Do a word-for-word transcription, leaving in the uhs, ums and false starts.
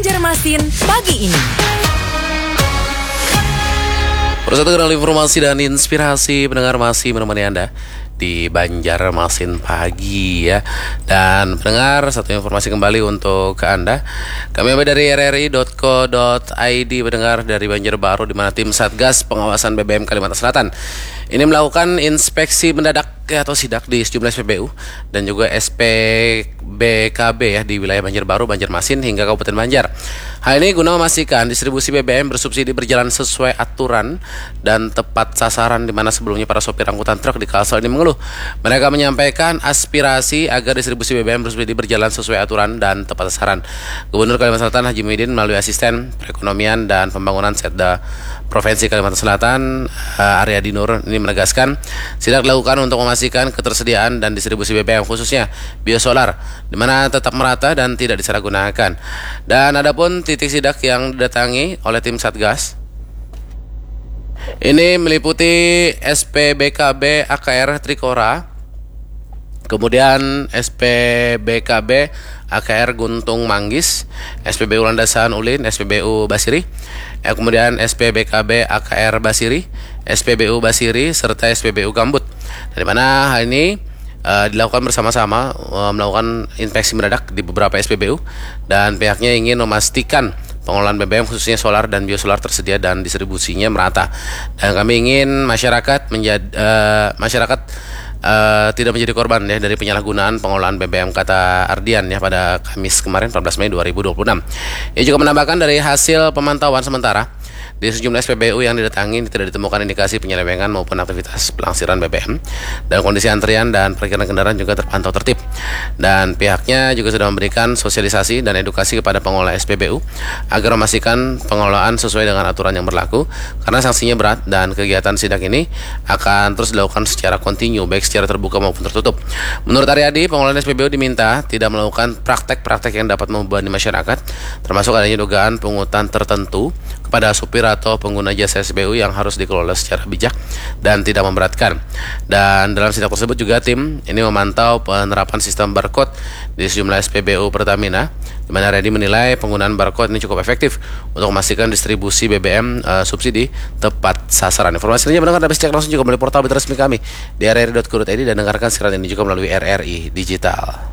Banjarmasin pagi ini. Bersatu dengan informasi dan inspirasi, pendengar masih menemani Anda di Banjarmasin pagi ya. Dan pendengar, satu informasi kembali untuk ke Anda. Kami dari r r i dot co dot i d pendengar dari Banjarbaru, di mana tim Satgas Pengawasan B B M Kalimantan Selatan ini melakukan inspeksi mendadak atau sidak di sejumlah S P B U dan juga S P B K B ya di wilayah Banjarbaru, Banjarmasin hingga Kabupaten Banjar. Hal ini guna memastikan distribusi B B M bersubsidi berjalan sesuai aturan dan tepat sasaran, di mana sebelumnya para sopir angkutan truk di Kalsel ini mengeluh. Mereka menyampaikan aspirasi agar distribusi B B M bersubsidi berjalan sesuai aturan dan tepat sasaran. Gubernur Kalimantan Selatan Haji Muhyiddin melalui asisten perekonomian dan pembangunan Setda Provinsi Kalimantan Selatan Aryadi Nur ini menegaskan sidak dilakukan untuk memastikan ketersediaan dan distribusi B B M khususnya biosolar di mana tetap merata dan tidak disalahgunakan. Dan adapun titik sidak yang didatangi oleh tim Satgas ini meliputi S P B K B A K R Trikora, kemudian S P B K B A K R Guntung Manggis, S P B U Landasan Ulin, S P B U Basiri, kemudian S P B K B A K R Basiri, S P B U Basiri, serta S P B U Gambut. Dari mana hal ini uh, dilakukan bersama-sama uh, melakukan inspeksi mendadak di beberapa S P B U, dan pihaknya ingin memastikan pengelolaan B B M khususnya solar dan biosolar tersedia dan distribusinya merata. Dan kami ingin masyarakat menjadi uh, masyarakat uh, tidak menjadi korban ya dari penyalahgunaan pengelolaan B B M, kata Ardian ya pada Kamis kemarin empat belas Mei dua ribu dua puluh enam. Ia juga menambahkan dari hasil pemantauan sementara di sejumlah S P B U yang didatangi tidak ditemukan indikasi penyelewengan maupun aktivitas pelangsiran B B M, dan kondisi antrian dan parkiran kendaraan juga terpantau tertib. Dan pihaknya juga sudah memberikan sosialisasi dan edukasi kepada pengelola S P B U agar memastikan pengelolaan sesuai dengan aturan yang berlaku, karena sanksinya berat dan kegiatan sidak ini akan terus dilakukan secara kontinu baik secara terbuka maupun tertutup. Menurut Aryadi, pengelola S P B U diminta tidak melakukan praktek-praktek yang dapat membebani masyarakat, termasuk adanya dugaan pungutan tertentu kepada supir atau pengguna jasa S P B U yang harus dikelola secara bijak dan tidak memberatkan. Dan dalam sidak tersebut juga tim ini memantau penerapan sistem barcode di sejumlah S P B U Pertamina, di mana Redi menilai penggunaan barcode ini cukup efektif untuk memastikan distribusi B B M uh, subsidi tepat sasaran. Informasi lainnya mendengar dapat cek langsung juga melalui portal resmi kami di r r i dot co dot i d dan dengarkan siaran ini juga melalui R R I Digital.